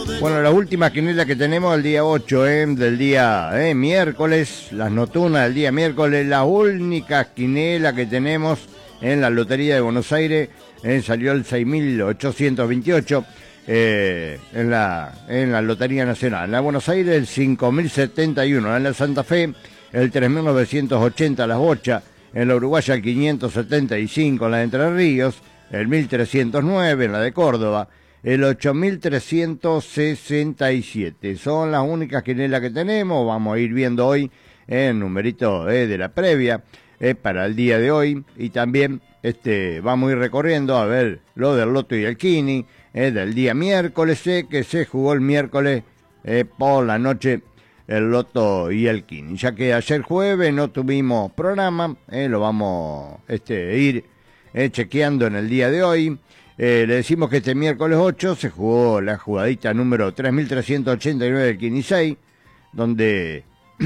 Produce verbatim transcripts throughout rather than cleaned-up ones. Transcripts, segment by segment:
Bueno, la última quinela que tenemos el día ocho, eh, del día eh, miércoles, las nocturnas del día miércoles, la única quinela que tenemos en la Lotería de Buenos Aires, eh, salió el seis mil ochocientos veintiocho, eh, en, la, en la Lotería Nacional. En la Buenos Aires el cinco mil setenta y uno, en la Santa Fe el tres mil novecientos ochenta, las Bochas, en la Uruguaya el quinientos setenta y cinco, en la de Entre Ríos el mil trescientos nueve, en la de Córdoba el ocho mil trescientos sesenta y siete. Son las únicas quinelas que tenemos. Vamos a ir viendo hoy el numerito eh, de la previa eh, para el día de hoy. Y también este vamos a ir recorriendo a ver lo del Loto y el Kini eh, del día miércoles, eh, que se jugó el miércoles eh, por la noche el Loto y el Kini. Ya que ayer jueves no tuvimos programa, eh, lo vamos este, a ir eh, chequeando en el día de hoy. Eh, le decimos que este miércoles ocho se jugó la jugadita número tres mil trescientos ochenta y nueve del Kini seis, donde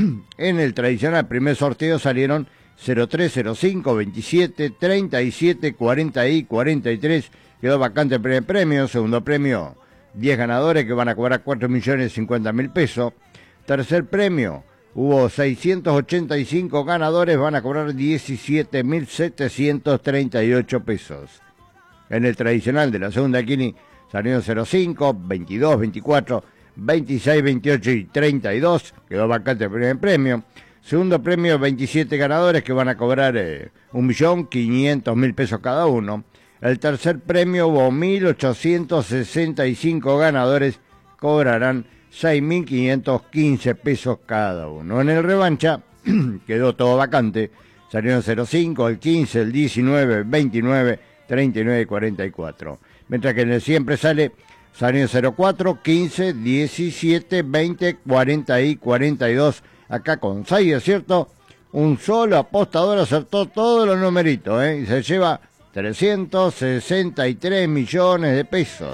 en el tradicional primer sorteo salieron cero tres, cero cinco, veintisiete, treinta y siete, cuarenta y cuarenta y tres. Quedó vacante el primer premio. Segundo premio, diez ganadores que van a cobrar cuatro millones cincuenta mil pesos. Tercer premio, hubo seiscientos ochenta y cinco ganadores, van a cobrar diecisiete mil setecientos treinta y ocho pesos. En el tradicional de la segunda Kini salieron cero cinco, veintidós, veinticuatro, veintiséis, veintiocho y treinta y dos. Quedó vacante el primer premio. Segundo premio, veintisiete ganadores que van a cobrar eh, un millón quinientos mil pesos cada uno. El tercer premio hubo mil ochocientos sesenta y cinco ganadores, cobrarán seis mil quinientos quince pesos cada uno. En el revancha quedó todo vacante. Salieron cero cinco, el quince, el diecinueve, veintinueve, treinta y nueve y cuarenta y cuatro. Mientras que en el siempre sale, salieron cero cuatro, quince, diecisiete, veinte, cuarenta y cuarenta y dos. Acá con seis, ¿es cierto? Un solo apostador acertó todos los numeritos, ¿eh? Y se lleva trescientos sesenta y tres millones de pesos.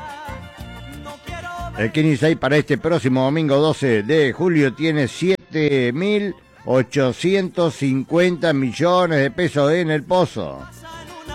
El Kini seis para este próximo domingo doce de julio tiene siete mil ochocientos cincuenta millones de pesos en el pozo.